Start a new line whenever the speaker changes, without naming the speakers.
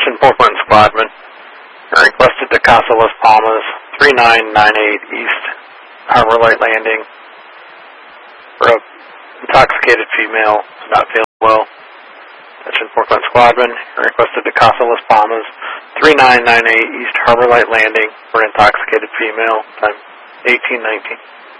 Attention Portland Squadron. Requested to Casa Las Palmas, 3998 East Harbor Light Landing. For an intoxicated female, not feeling well. Attention Portland Squadron. Requested to Casa Las Palmas, 3998 East Harbor Light Landing. For an intoxicated female, time 1819.